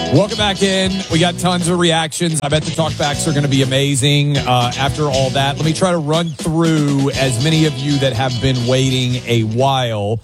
Welcome back in. We got tons of reactions. I bet the talkbacks are going to be amazing. After all that, let me try to run through as many of you that have been waiting a while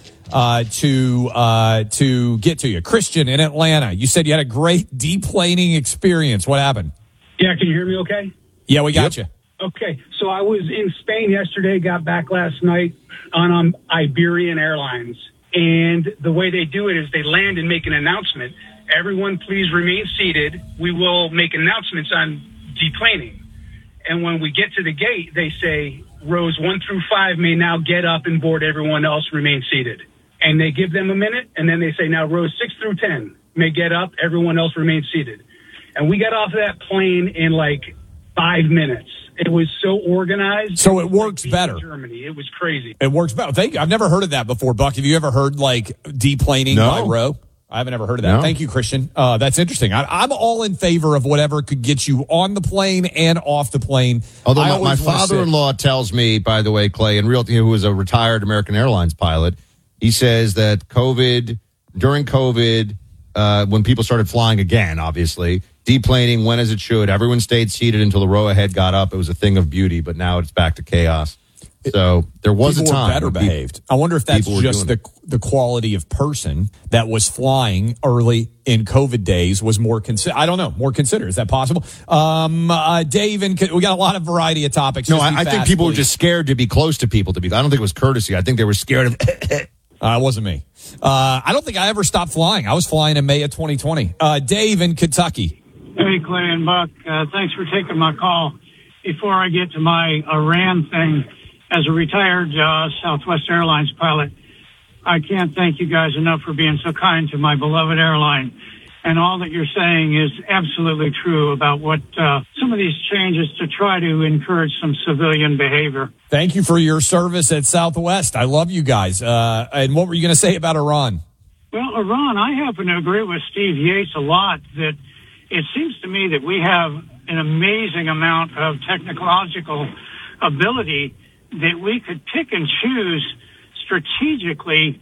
to get to you. Christian in Atlanta, you said you had a great deplaning experience. What happened? Yeah, can you hear me okay? Yeah, we got you. Okay, so I was in Spain yesterday, got back last night on Iberian Airlines. And the way they do it is they land and make an announcement. Everyone, please remain seated. We will make announcements on deplaning. And when we get to the gate, they say, rows 1 through 5 may now get up and board. Everyone else remain seated. And they give them a minute, and then they say, now rows 6 through 10 may get up. Everyone else remain seated. And we got off that plane in like 5 minutes. It was so organized. So it works better. Germany. It was crazy. It works better. Thank you. I've never heard of that before, Buck. Have you ever heard like deplaning by row? I haven't ever heard of that. No. Thank you, Christian. That's interesting. I'm all in favor of whatever could get you on the plane and off the plane. Although my father-in-law tells me, by the way, Clay, who was a retired American Airlines pilot, he says that during COVID, when people started flying again, obviously, deplaning went as it should. Everyone stayed seated until the row ahead got up. It was a thing of beauty, but now it's back to chaos. So there was a time better behaved. I wonder if that's just the quality of person that was flying early in COVID days was more I don't know, more considered. Is that possible? Dave, we got a lot of variety of topics. No, I think people were just scared to be close to people. I don't think it was courtesy. I think they were scared of. It wasn't me. I don't think I ever stopped flying. I was flying in May of 2020. Dave in Kentucky. Hey, Clay and Buck. Thanks for taking my call. Before I get to my Iran thing, as a retired Southwest Airlines pilot, I can't thank you guys enough for being so kind to my beloved airline. And all that you're saying is absolutely true about what some of these changes to try to encourage some civilian behavior. Thank you for your service at Southwest. I love you guys. And what were you going to say about Iran? Well, Iran, I happen to agree with Steve Yates a lot that it seems to me that we have an amazing amount of technological ability that we could pick and choose strategically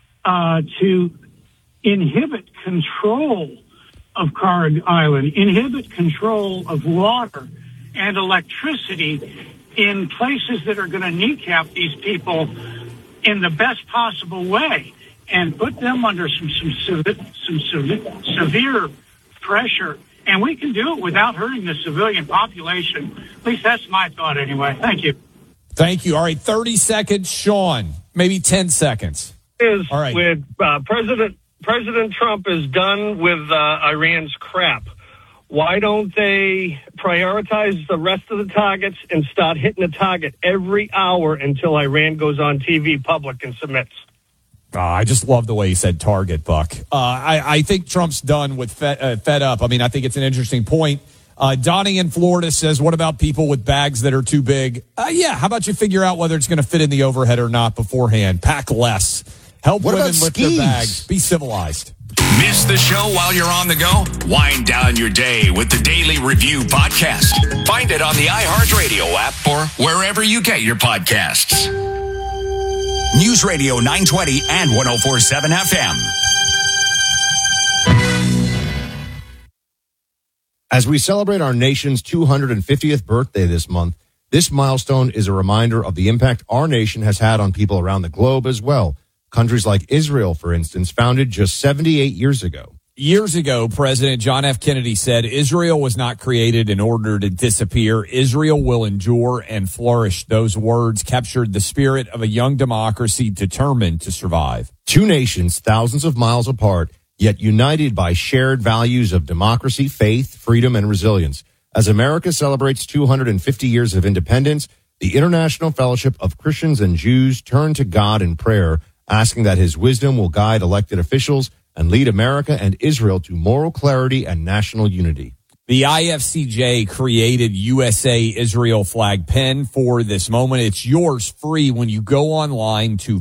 to inhibit control of Kharg Island, inhibit control of water and electricity in places that are going to kneecap these people in the best possible way and put them under some severe pressure. And we can do it without hurting the civilian population. At least that's my thought anyway. Thank you. Thank you. All right, 30 seconds, Sean. Maybe 10 seconds. All right. With President Trump is done with Iran's crap. Why don't they prioritize the rest of the targets and start hitting the target every hour until Iran goes on TV public and submits? I just love the way he said target, Buck. I think Trump's done with fed up. I mean, I think it's an interesting point. Donnie in Florida says, what about people with bags that are too big? Yeah, how about you figure out whether it's going to fit in the overhead or not beforehand? Pack less. Help women lift their bags. Be civilized. Miss the show while you're on the go? Wind down your day with the Daily Review podcast. Find it on the iHeartRadio app or wherever you get your podcasts. News Radio 920 and 104.7 FM. As we celebrate our nation's 250th birthday this month, this milestone is a reminder of the impact our nation has had on people around the globe as well. Countries like Israel, for instance, founded just 78 years ago. Years ago, President John F. Kennedy said, Israel was not created in order to disappear. Israel will endure and flourish. Those words captured the spirit of a young democracy determined to survive. Two nations thousands of miles apart, yet united by shared values of democracy, faith, freedom, and resilience. As America celebrates 250 years of independence, the International Fellowship of Christians and Jews turn to God in prayer, asking that his wisdom will guide elected officials and lead America and Israel to moral clarity and national unity. The IFCJ created USA Israel flag pin for this moment. It's yours free when you go online to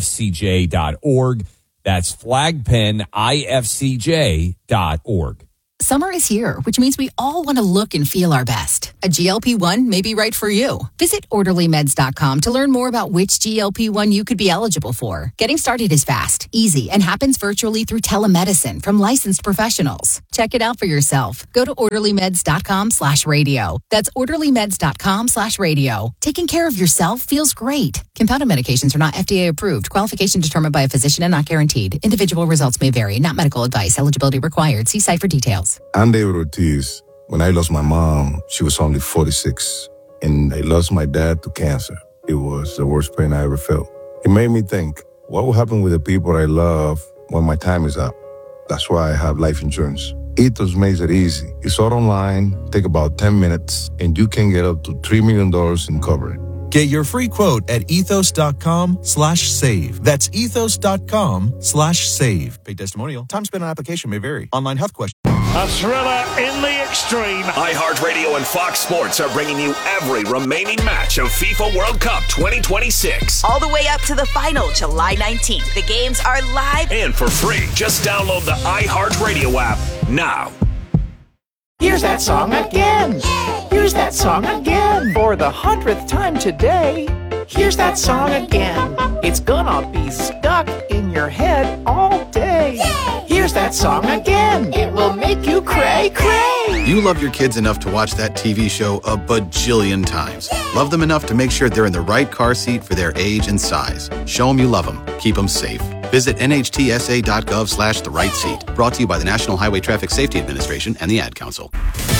flagpinifcj.org. That's flagpinifcj.org. Summer is here, which means we all want to look and feel our best. A GLP-1 may be right for you. Visit OrderlyMeds.com to learn more about which GLP-1 you could be eligible for. Getting started is fast, easy, and happens virtually through telemedicine from licensed professionals. Check it out for yourself. Go to OrderlyMeds.com/radio. That's OrderlyMeds.com/radio. Taking care of yourself feels great. Compounded medications are not FDA approved. Qualification determined by a physician and not guaranteed. Individual results may vary. Not medical advice. Eligibility required. See site for details. I'm David Ortiz. When I lost my mom, she was only 46, and I lost my dad to cancer. It was the worst pain I ever felt. It made me think, what will happen with the people I love when my time is up? That's why I have life insurance. Ethos makes it easy. It's all online, take about 10 minutes, and you can get up to $3 million in coverage. Get your free quote at ethos.com/save. That's ethos.com/save. Paid testimonial. Time spent on application may vary. Online health question. A thriller in the extreme. iHeartRadio and Fox Sports are bringing you every remaining match of FIFA World Cup 2026. All the way up to the final, July 19th. The games are live and for free. Just download the iHeartRadio app now. Here's that song again. Here's that song again. For the 100th time today. Here's that song again. It's gonna be stuck in your head all day. Here's that song again. It will make you cray, cray. You love your kids enough to watch that TV show a bajillion times. Love them enough to make sure they're in the right car seat for their age and size. Show them you love them. Keep them safe. Visit nhtsa.gov/the right seat. Brought to you by the National Highway Traffic Safety Administration and the Ad Council.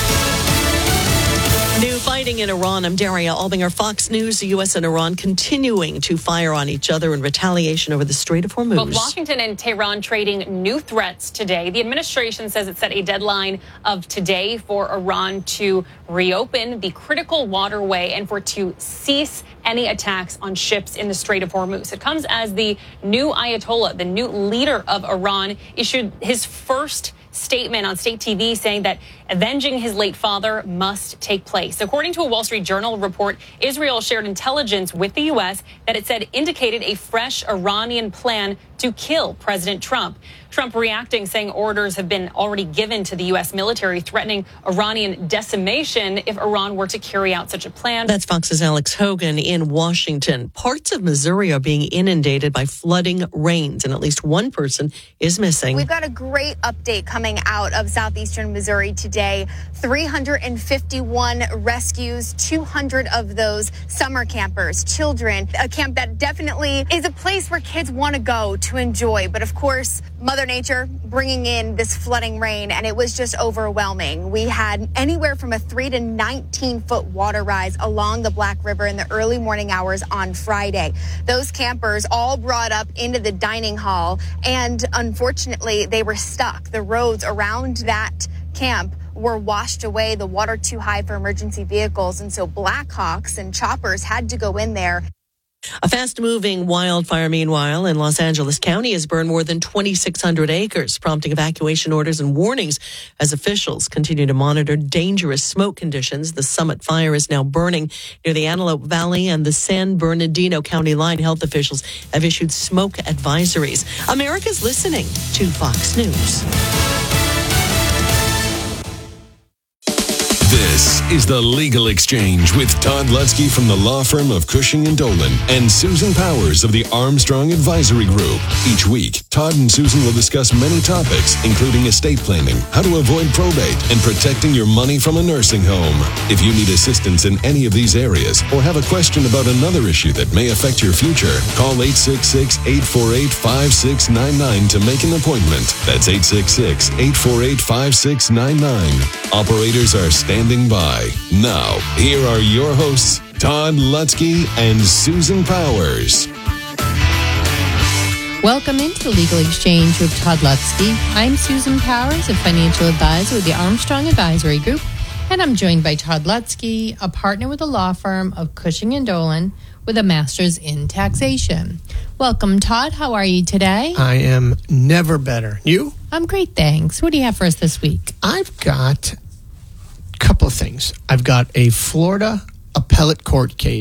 New fighting in Iran. I'm Daria Albinger, Fox News. The U.S. and Iran continuing to fire on each other in retaliation over the Strait of Hormuz. Both Washington and Tehran trading new threats today. The administration says it set a deadline of today for Iran to reopen the critical waterway and for it to cease any attacks on ships in the Strait of Hormuz. It comes as the new Ayatollah, the new leader of Iran, issued his first statement on state TV saying that avenging his late father must take place. According to a Wall Street Journal report, Israel shared intelligence with the U.S. that it said indicated a fresh Iranian plan to kill President Trump. Trump reacting, saying orders have been already given to the U.S. military, threatening Iranian decimation if Iran were to carry out such a plan. That's Fox's Alex Hogan in Washington. Parts of Missouri are being inundated by flooding rains, and at least one person is missing. We've got a great update coming out of southeastern Missouri today. 351 rescues, 200 of those summer campers, children. A camp that definitely is a place where kids want to go to enjoy. But of course, Mother Nature bringing in this flooding rain, and it was just overwhelming. We had anywhere from a 3 to 19-foot water rise along the Black River in the early morning hours on Friday. Those campers all brought up into the dining hall, and unfortunately, they were stuck. The roads around that camp were washed away, the water too high for emergency vehicles, and so Blackhawks and choppers had to go in there. A fast-moving wildfire, meanwhile, in Los Angeles County has burned more than 2,600 acres, prompting evacuation orders and warnings as officials continue to monitor dangerous smoke conditions. The Summit fire is now burning near the Antelope Valley and the San Bernardino County line. Health officials have issued smoke advisories. America's listening to Fox News. This is The Legal Exchange with Todd Lutzke from the law firm of Cushing & Dolan and Susan Powers of the Armstrong Advisory Group. Each week, Todd and Susan will discuss many topics, including estate planning, how to avoid probate, and protecting your money from a nursing home. If you need assistance in any of these areas or have a question about another issue that may affect your future, call 866-848-5699 to make an appointment. That's 866-848-5699. Operators are standing by. Now, here are your hosts, Todd Lutzke and Susan Powers. Welcome into the Legal Exchange with Todd Lutzke. I'm Susan Powers, a financial advisor with the Armstrong Advisory Group, and I'm joined by Todd Lutzke, a partner with the law firm of Cushing & Dolan with a master's in taxation. Welcome, Todd. How are you today? I am never better. You? I'm great, thanks. What do you have for us this week? I've got a couple of things. I've got a Florida appellate court case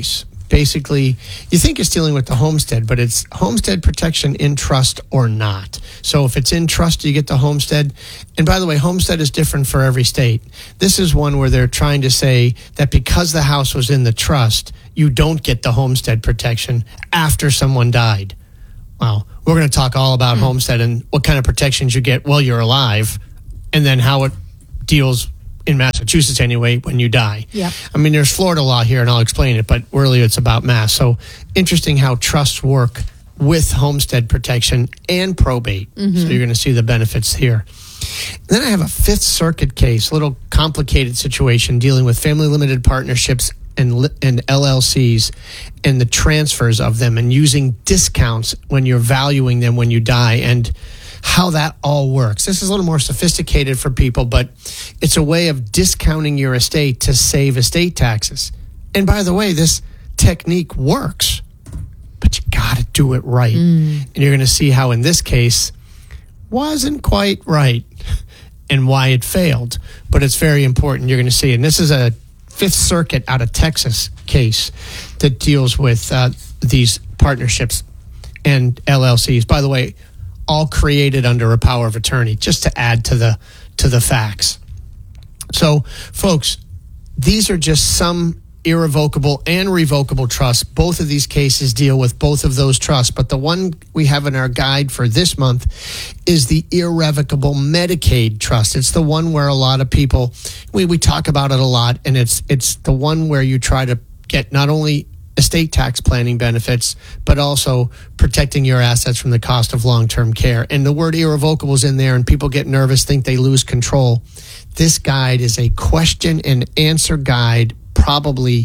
basically, you think it's dealing with the homestead, but it's homestead protection in trust or not. So if it's in trust, you get the homestead. And by the way, homestead is different for every state. This is one where they're trying to say that because the house was in the trust, you don't get the homestead protection after someone died. Well, we're going to talk all about homestead and what kind of protections you get while you're alive, and then how it deals in Massachusetts anyway when you die. Yep. I mean, there's Florida law here, and I'll explain it, but really it's about Mass. So interesting how trusts work with homestead protection and probate. So you're going to see the benefits here. Then I have a Fifth Circuit case, a little complicated situation dealing with family limited partnerships and LLCs and the transfers of them and using discounts when you're valuing them when you die and how that all works. This is a little more sophisticated for people, but it's a way of discounting your estate to save estate taxes. And by the way, this technique works, but you got to do it right. And you're going to see how in this case wasn't quite right and why it failed, but it's very important. You're going to see. And this is a Fifth Circuit out of Texas case that deals with these partnerships and LLCs. By the way, all created under a power of attorney, just to add to the facts. So, folks, these are just some irrevocable and revocable trusts. Both of these cases deal with both of those trusts, but the one we have in our guide for this month is the irrevocable Medicaid trust. It's the one where a lot of people, we talk about it a lot, and it's the one where you try to get not only estate tax planning benefits, but also protecting your assets from the cost of long-term care. And the word irrevocable is in there, and people get nervous, think they lose control. This guide is a question and answer guide, probably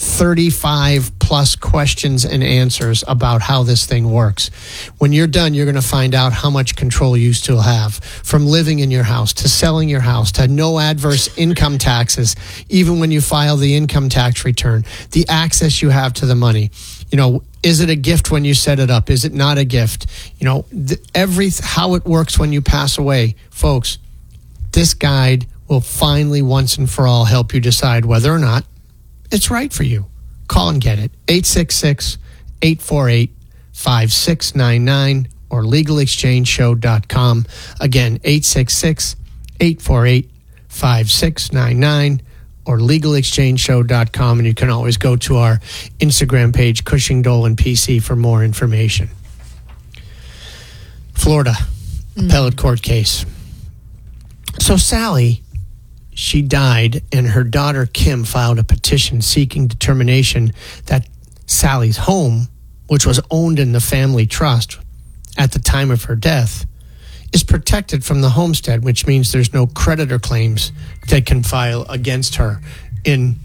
35 plus questions and answers about how this thing works. When you're done, you're going to find out how much control you still have, from living in your house to selling your house to no adverse income taxes, even when you file the income tax return, the access you have to the money. You know, is it a gift when you set it up? Is it not a gift? You know, how it works when you pass away. Folks, this guide will finally once and for all help you decide whether or not it's right for you. Call and get it. 866-848-5699 or legalexchangeshow.com. Again, 866-848-5699 or legalexchangeshow.com. And you can always go to our Instagram page, Cushing Dolan PC, for more information. Florida, appellate court case. So Sally, she died, and her daughter Kim filed a petition seeking determination that Sally's home, which was owned in the family trust at the time of her death, is protected from the homestead, which means there's no creditor claims that can file against her in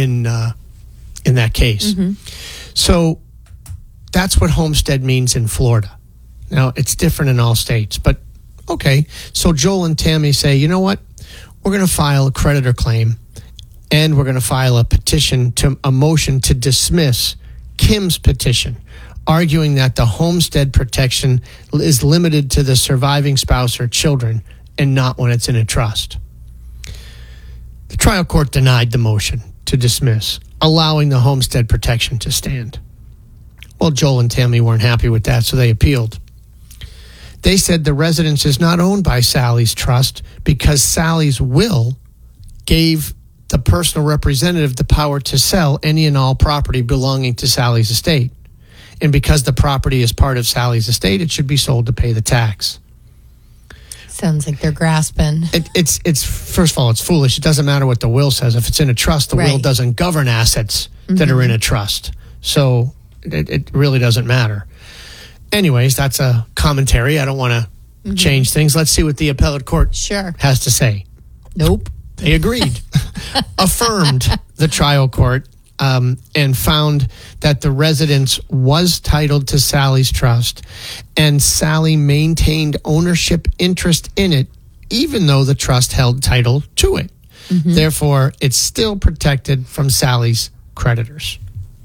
that case. So that's what homestead means in Florida. Now, it's different in all states, but okay. So Joel and Tammy say, you know what? We're going to file a creditor claim, and we're going to file a motion to dismiss Kim's petition, arguing that the homestead protection is limited to the surviving spouse or children and not when it's in a trust. The trial court denied the motion to dismiss, allowing the homestead protection to stand. Well, Joel and Tammy weren't happy with that, so they appealed. They said the residence is not owned by Sally's trust because Sally's will gave the personal representative the power to sell any and all property belonging to Sally's estate. And because the property is part of Sally's estate, it should be sold to pay the tax. Sounds like they're grasping. It's first of all, it's foolish. It doesn't matter what the will says. If it's in a trust, the will doesn't govern assets that are in a trust. So it really doesn't matter. Anyways, that's a commentary. I don't want to change things. Let's see what the appellate court has to say. Nope. They agreed. Affirmed the trial court and found that the residence was titled to Sally's trust, and Sally maintained ownership interest in it, even though the trust held title to it. Therefore, it's still protected from Sally's creditors.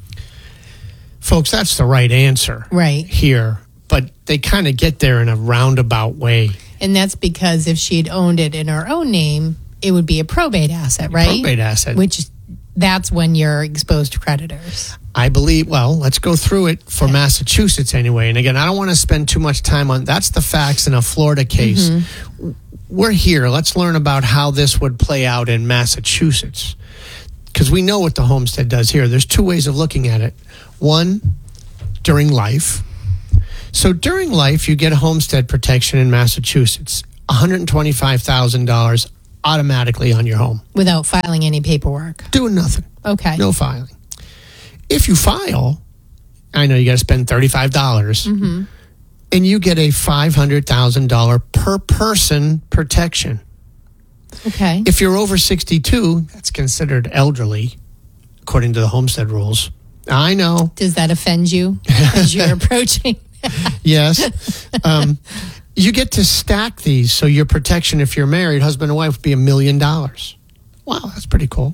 Folks, that's the right answer here, but they kind of get there in a roundabout way. And that's because if she had owned it in her own name, it would be a probate asset, right? Probate asset. Which that's when you're exposed to creditors. I believe, well, let's go through it for Massachusetts anyway. And again, I don't want to spend too much time on, that's the facts in a Florida case. We're here. Let's learn about how this would play out in Massachusetts. Because we know what the homestead does here. There's two ways of looking at it. One, during life. So during life, you get a homestead protection in Massachusetts, $125,000 automatically on your home. Without filing any paperwork. Doing nothing. Okay. No filing. If you file, I know you got to spend $35, and you get a $500,000 per person protection. Okay. If you're over 62, that's considered elderly, according to the homestead rules. I know. Does that offend you as you're approaching? Yes. You get to stack these, so your protection, if you're married, husband and wife, would be $1 million. Wow, that's pretty cool.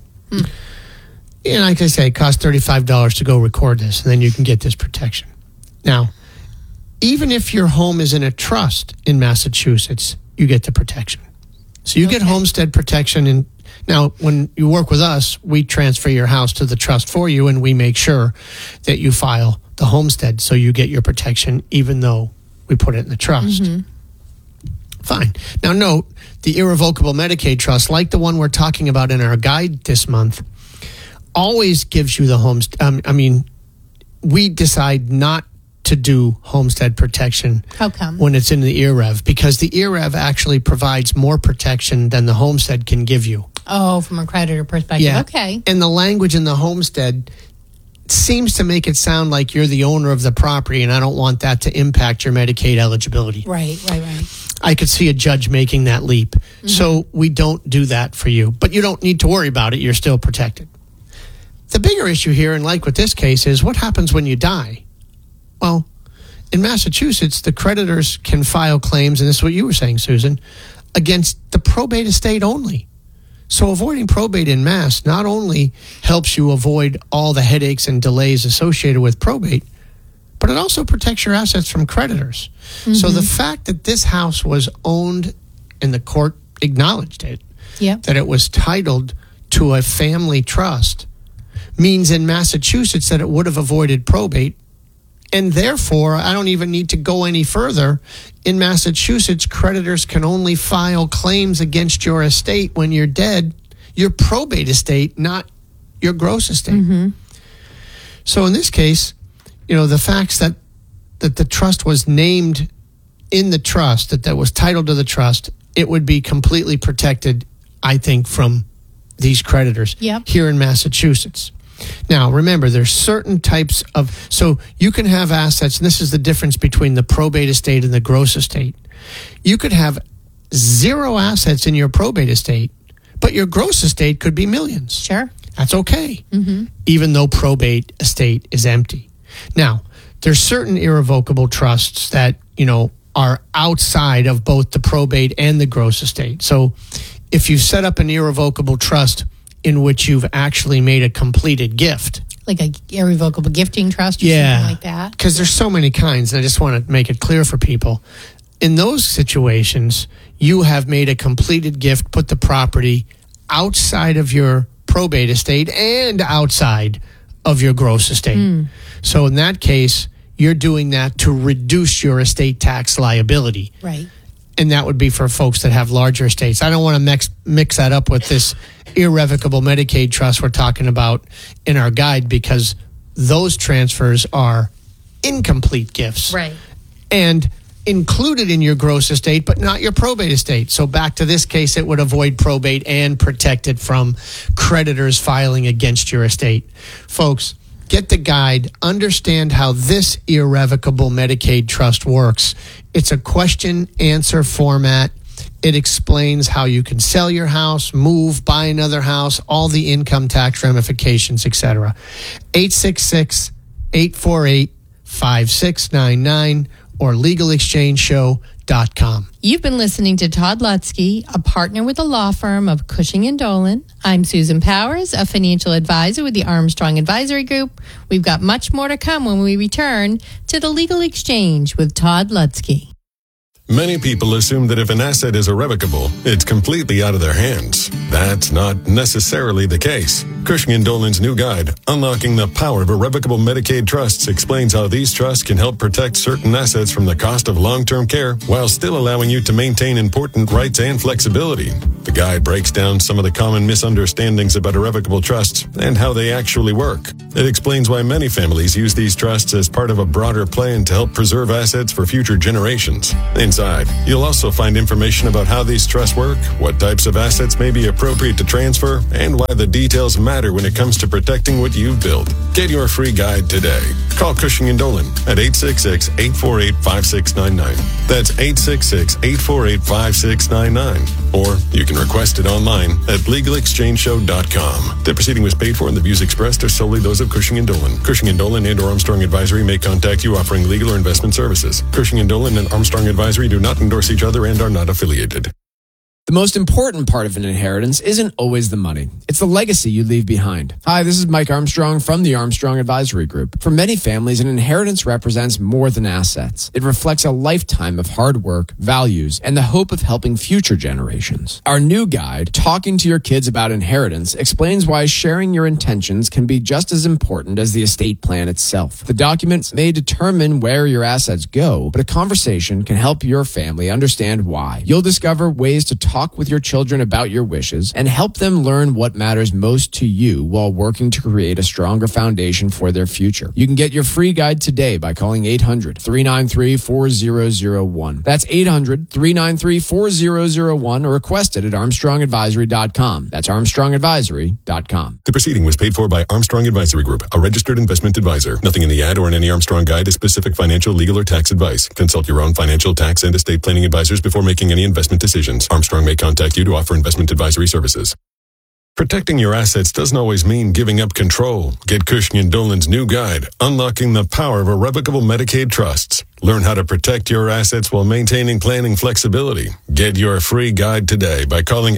And like I say, it costs $35 to go record this, and then you can get this protection. Now, even if your home is in a trust in Massachusetts, you get the protection. So you get homestead protection. And now, when you work with us, we transfer your house to the trust for you, and we make sure that you file the homestead so you get your protection, even though we put it in the trust. Fine. Now, note, the irrevocable Medicaid trust, like the one we're talking about in our guide this month, always gives you the homestead. We decide not to do homestead protection. How come? When it's in the IRREV, because the IRREV actually provides more protection than the homestead can give you. Oh, from a creditor perspective. Yeah. Okay. And the language in the homestead seems to make it sound like you're the owner of the property, and I don't want that to impact your Medicaid eligibility. Right. I could see a judge making that leap. So we don't do that for you. But you don't need to worry about it. You're still protected. The bigger issue here, and like with this case, is what happens when you die? Well, in Massachusetts, the creditors can file claims, and this is what you were saying, Susan, against the probate estate only. So avoiding probate in Mass not only helps you avoid all the headaches and delays associated with probate, but it also protects your assets from creditors. So the fact that this house was owned and the court acknowledged it, that it was titled to a family trust, means in Massachusetts that it would have avoided probate. And therefore, I don't even need to go any further. In Massachusetts, creditors can only file claims against your estate when you're dead, your probate estate, not your gross estate. So in this case, the facts that the trust was named in the trust, that was titled to the trust, it would be completely protected, I think, from these creditors here in Massachusetts. Now, remember, there's certain types of, so you can have assets, and this is the difference between the probate estate and the gross estate. You could have zero assets in your probate estate, but your gross estate could be millions. Sure. That's okay, even though probate estate is empty. Now, there's certain irrevocable trusts that, are outside of both the probate and the gross estate. So if you set up an irrevocable trust in which you've actually made a completed gift. Like a irrevocable gifting trust or something like that? Because there's so many kinds, and I just want to make it clear for people. In those situations, you have made a completed gift, put the property outside of your probate estate and outside of your gross estate. So in that case, you're doing that to reduce your estate tax liability. Right. And that would be for folks that have larger estates. I don't want to mix that up with this irrevocable Medicaid trust we're talking about in our guide, because those transfers are incomplete gifts. Right. And included in your gross estate, but not your probate estate. So back to this case, it would avoid probate and protect it from creditors filing against your estate. Folks, get the guide, understand how this irrevocable Medicaid trust works. It's a question-answer format. It explains how you can sell your house, move, buy another house, all the income tax ramifications, etc. 866-848-5699 or legalexchangeshow.com. You've been listening to Todd Lutzke, a partner with the law firm of Cushing and Dolan. I'm Susan Powers, a financial advisor with the Armstrong Advisory Group. We've got much more to come when we return to the Legal Exchange with Todd Lutzke. Many people assume that if an asset is irrevocable, it's completely out of their hands. That's not necessarily the case. Cushing & Dolan's new guide, Unlocking the Power of Irrevocable Medicaid Trusts, explains how these trusts can help protect certain assets from the cost of long-term care while still allowing you to maintain important rights and flexibility. The guide breaks down some of the common misunderstandings about irrevocable trusts and how they actually work. It explains why many families use these trusts as part of a broader plan to help preserve assets for future generations. Inside, you'll also find information about how these trusts work, what types of assets may be appropriate to transfer, and why the details matter when it comes to protecting what you've built. Get your free guide today. Call Cushing & Dolan at 866-848-5699. That's 866-848-5699. Or you can request it online at LegalExchangeShow.com. The proceeding was paid for and the views expressed are solely those of Cushing & Dolan. Cushing & Dolan and or Armstrong Advisory may contact you offering legal or investment services. Cushing & Dolan and Armstrong Advisory do not endorse each other and are not affiliated. The most important part of an inheritance isn't always the money. It's the legacy you leave behind. Hi, this is Mike Armstrong from the Armstrong Advisory Group. For many families, an inheritance represents more than assets. It reflects a lifetime of hard work, values, and the hope of helping future generations. Our new guide, Talking to Your Kids About Inheritance, explains why sharing your intentions can be just as important as the estate plan itself. The documents may determine where your assets go, but a conversation can help your family understand why. You'll discover ways to talk with your children about your wishes and help them learn what matters most to you while working to create a stronger foundation for their future. You can get your free guide today by calling 800-393-4001. That's 800-393-4001 or request it at ArmstrongAdvisory.com. That's ArmstrongAdvisory.com. The proceeding was paid for by Armstrong Advisory Group, a registered investment advisor. Nothing in the ad or in any Armstrong guide is specific financial, legal, or tax advice. Consult your own financial, tax, and estate planning advisors before making any investment decisions. Armstrong may contact you to offer investment advisory services. Protecting your assets doesn't always mean giving up control. Get Cushing & Dolan's new guide, Unlocking the Power of Irrevocable Medicaid Trusts. Learn how to protect your assets while maintaining planning flexibility. Get your free guide today by calling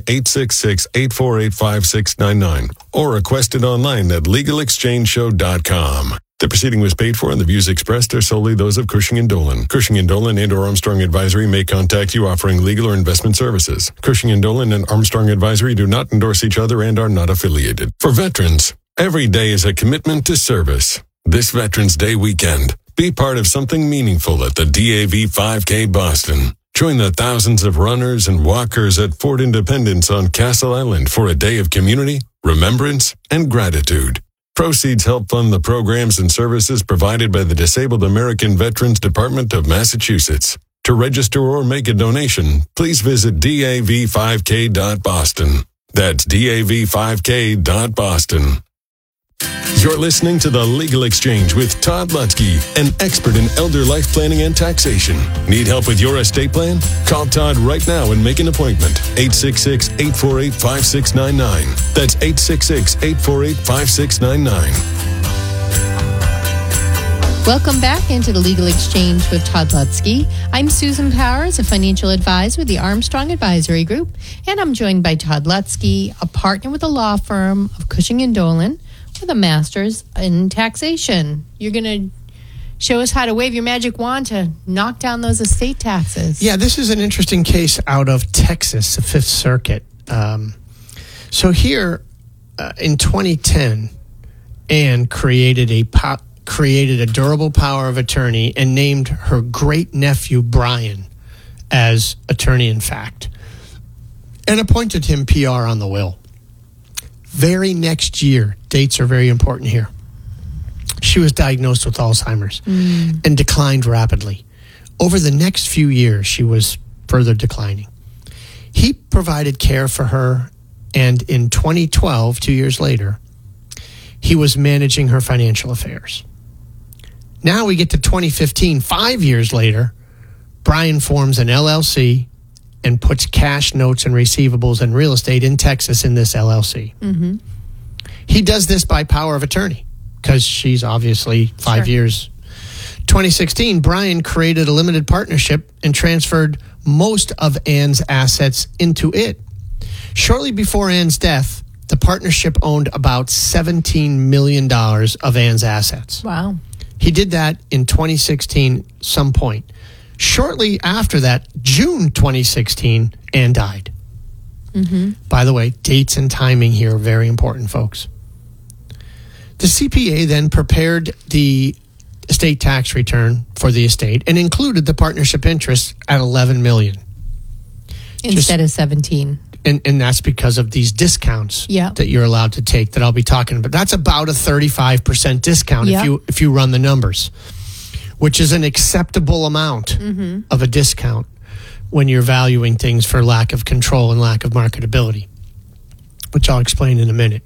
866-848-5699 or request it online at LegalExchangeShow.com. The proceeding was paid for and the views expressed are solely those of Cushing & Dolan. Cushing & Dolan and or Armstrong Advisory may contact you offering legal or investment services. Cushing & Dolan and Armstrong Advisory do not endorse each other and are not affiliated. For veterans, every day is a commitment to service. This Veterans Day weekend, be part of something meaningful at the DAV 5K Boston. Join the thousands of runners and walkers at Fort Independence on Castle Island for a day of community, remembrance, and gratitude. Proceeds help fund the programs and services provided by the Disabled American Veterans Department of Massachusetts. To register or make a donation, please visit dav5k.boston. That's dav5k.boston. You're listening to The Legal Exchange with Todd Lutzke, an expert in elder life planning and taxation. Need help with your estate plan? Call Todd right now and make an appointment. 866-848-5699. That's 866-848-5699. Welcome back into the Legal Exchange with Todd Lutzke. I'm Susan Powers, a financial advisor with the Armstrong Advisory Group, and I'm joined by Todd Lutzke, a partner with the law firm of Cushing & Dolan, with a master's in taxation. You're going to show us how to wave your magic wand to knock down those estate taxes. Yeah, this is an interesting case out of Texas, the Fifth Circuit. So here, in 2010, Anne created a durable power of attorney and named her great-nephew Brian as attorney-in-fact and appointed him PR on the will. Very next year, dates are very important here, she was diagnosed with Alzheimer's and declined rapidly. Over the next few years, she was further declining. He provided care for her, and in 2012, 2 years later, he was managing her financial affairs. Now we get to 2015, 5 years later, Brian forms an LLC and puts cash, notes, and receivables and real estate in Texas in this LLC. Mm-hmm. He does this by power of attorney because she's obviously 5 years. 2016, Brian created a limited partnership and transferred most of Anne's assets into it. Shortly before Anne's death, the partnership owned about $17 million of Anne's assets. Wow. He did that in 2016, some point. Shortly after that, June 2016, Ann died. By the way, dates and timing here are very important, folks. The CPA then prepared the estate tax return for the estate and included the partnership interest at $11 million. Instead of 17. And that's because of these discounts that you're allowed to take that I'll be talking about. That's about a 35% discount if you run the numbers, which is an acceptable amount of a discount when you're valuing things for lack of control and lack of marketability, which I'll explain in a minute.